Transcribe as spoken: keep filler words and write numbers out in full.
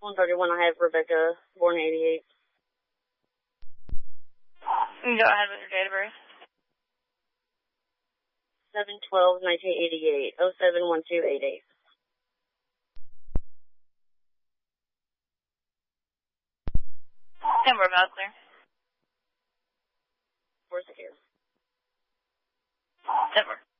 one thirty-one, I have Rebecca, born eighty-eight. Go ahead with your date of birth. seven twelve nineteen eighty-eight, oh seven one two eight eight. And we're about clear. Four secure. Denver.